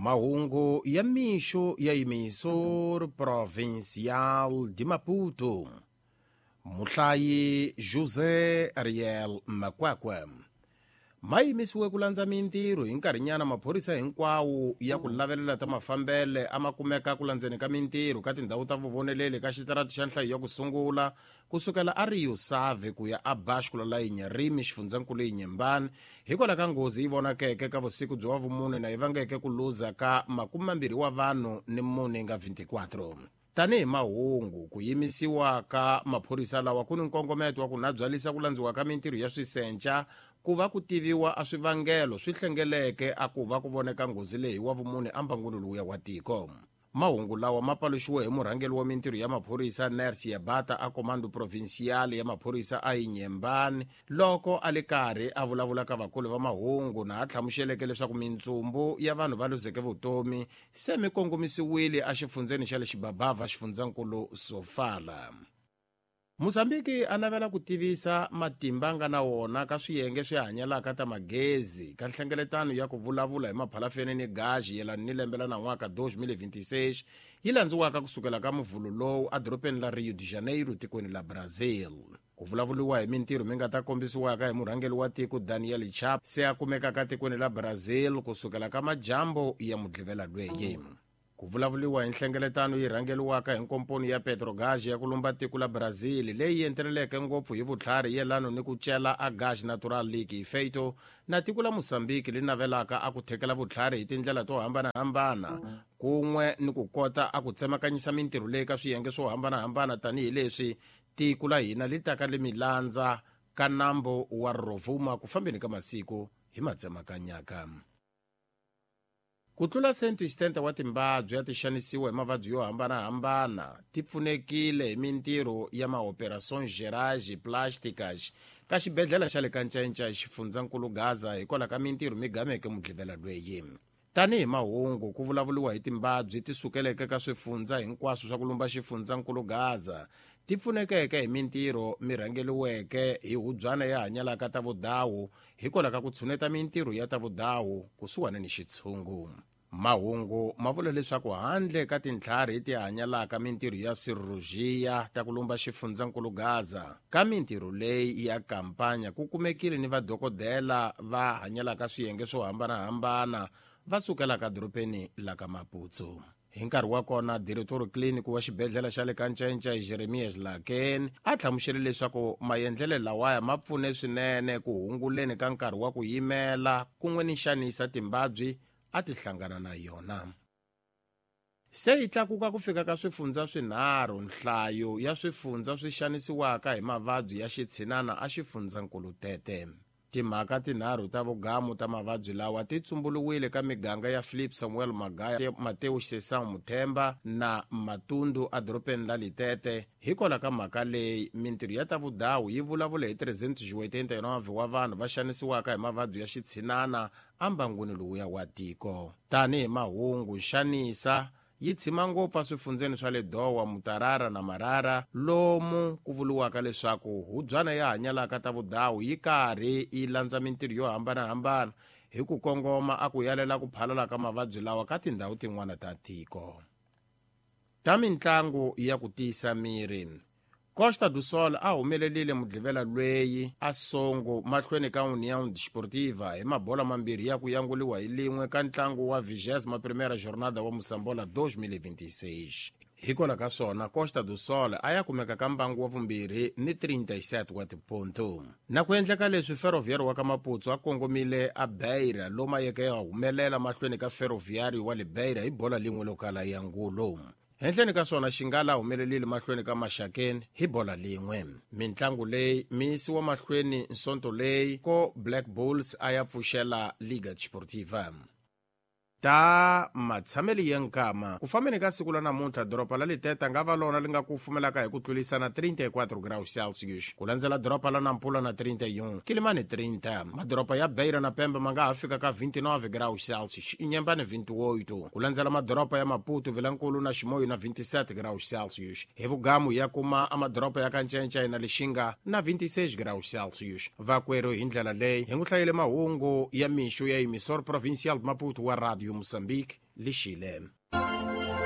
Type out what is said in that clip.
Mahungu ya mixo ya emissor provincial de Maputo. Muhlayi José Ariel Makwakwa. Ma yimisiwe ku landza mintirho hi nkarhinyana maphorisa hinkwawo ya ku lavelela ta mafambele ama kumeka ku landzeni ka mintirho ka tindhawu ta vuvoneleli ka xitarata xa nhlayo ya ku sungula kusukela a Rio Save ku ya a Bashkula la Inyarimi xifundzankulu Inyembani hikwalaho ka nghozi yi vonakeke ka vusiku bya vumune na yi vangeke ku luza ka 20 wa vanhu ni mune nga 24. Tanihi mahungu ku yimisiwa ka maphorisa lawa ku ni nkongometo wa ku nabyalisa ku landziwa ka mintirho ya swisenca ku va ku tiviwa a swivangelo swi hlengeleke a ku va ku voneka nghozi leyi wa vumune ambanguni luya wa tiko. Mahungu lawa ma paluxiwe hi murhangeli wa mintirho ya maphorisa Nersi Yabata a Komando Provincial ya maphorisa a Inyembani loko a le karhi a vulavula ka vakulu va mahungu na a tlhamuxeleke leswaku mintsumbu ya vanhu va luzeke vutomi se mi kongomisiwile a xifundzeni xa le Xibabava xifundzankulu Sofala. Mozambiki a navela ku tivisa matimba nga na wona ka swiyenge swi hanyalaka ta magezi ka nhlengeletano ya ku vulavula hi maphalafeni ni gaji yelani ni lembe la nan'waka 2026 yi landziwaka kusukela ka muvhulu lowu a doropeni la Rio de Janeiro tikweni la Brazil. Ku vulavuliwa hi mintirho mi nga ta kombisiwaka hi murhangeli wa tiko Daniel Chapo se a kumekaka tikweni la Brazil kusukela ka majambo ya mudlivela lweyi. Ku vulavuliwa hi nhlengeletano yi rhangeliwaka hi nkomponi ya Petrogás ya ku lumba tiko la Brazil leyi enteleleke ngopfu hi vutlhari yelano ni ku cela a Gás Natural League Feito na tiko la Mozambiki li navelaka a ku thekela vutlhari hi tindlela to hambanahambana kun'we ni ku kota a ku tsemakanyisa mintirho leyi ka swiyenge swo hambanahambana tanihileswi tiko la hina li taka li milandza ka nambu wa Rovuma ku fambeni ka masiku hi matsemakanyaka. Ku tlula 170 wa timbabyi ya tixanisiwa hi mavabyi yo hambanahambana ti pfunekile hi mintirho ya maoperações gerais plásticas ka xibedhlele xa le Kancenca hi xifundzankulu Gaza hikwalaho ka mintirho mi gameke mudlivela lweyi. Tanihi mahungu ku vulavuliwa hi timbabyi ti sukeleke ka swifundza hinkwaswo swa ku lumba xifundzankulu Gaza ti pfunekeke hi mintirho mi rhangeliweke hi hubyana ya hanyalaka ta vudawu hikwalaho ka ku tshuneta mintirho ya ta vudawu kusuhana ni xitshungu. Mahungu ma vula leswaku handle ka tintlhari ti hanyalaka mintirho ya sirurgiya ta ku lumba xifundzankulu Gaza ka mintirho leyi ya kampanya ku kumekile ni vadokodela va hanyalaka swiyenge swo hambanahambana va sukelaka doropeni la ka Maputo. Hi nkarhi wa kona diretor clinic wa xibedhlele xa le Kancenca Jeremias Laken a tlhamuxele leswaku maendlele lawaya ma pfune swinene ku hunguleni ka nkarhi wa ku yimela kun'we ni xanisa timbabyi a ti hlangana na yona. Se yi tlakuka ku fika ka swifundza swinharhu nhlayo ya swifundza swi xanisiwaka hi mavabyi ya xitshinana a xifundzankulu Tete. Timhaka tinharhu ta vugamu ta mavabyi lawa ti tsumbuluwile ka miganga ya Philip Samuel Magaya, Mateo Sesang Muthemba na Matundu a doropeni la Litete. Hikwalaho ka mhaka leyi mintirho ya ta vudawu yi vulavula hi 389 wa vanhu va xanisiwaka hi mavabyi ya xitshinana ambanguni lowuya wa tiko. Tanihi mahungu xanisa yi tshima ngopfu a swifundzeni swa le Dowa, Mutarara na Marara lomu ku vuliwaka leswaku hubyana ya hanyalaka ta vudawu yi karhi yi landza mintirho yo hambanahambana hi ku kongoma a ku yalela ku phalala ka mavabyi lawa ka tindhawu tin'wana ta tiko. Ta mitlangu ya ku tiyisa miri. Costa do Sol a humelelile mudlivela lweyi a Songo mahlweni ka União Desportiva hi mabola mambirhi ya ku yanguliwa hi lin'we ka ntlangu wa 21ª jornada wa Musambola 2026. Hikwalaho ka swona Costa do Sol a ya kumeka ka mbangu wa vumbirhi ni 37 wa tiponto. Na ku endleka leswi Ferroviário wa ka Maputo a kongomile a Beira loma yeke ya humelela mahlweni ka Ferroviário wa le Beira hi bola lin'we lokala ya ngulo. Henhleni ka swona Xingala humelelile mahlweni ka Maxakeni hi bola lin'we. Mitlangu leyi mi yisiwa mahlweni nsonto leyi ko Black Bulls a ya pfuxela Liga Desportiva. Ta matshameli ya nkama ku fambeni ka siku la namuntlha doropa la Litete nga va lona li nga ku fumelaka hi ku tlulisana 34 graus Celsius ku landzela doropa la Nampula na 31, Kilimani 30, madoropa ya Beira na Pemba ma nga ha fika ka 29 graus Celsius, Inyembane 28, ku landzela madoropa ya Maputo, Vilankulu na Ximoyo na 27 graus Celsius, hi vugamu ya kuma a madoropa ya Kancenca na Lixinga na 26 graus Celsius. Vakwerhu hi ndlela leyi hi n'wi hlayile mahungu ya mixo ya emissor provincial Maputo wa Radio Moçambique, lixile.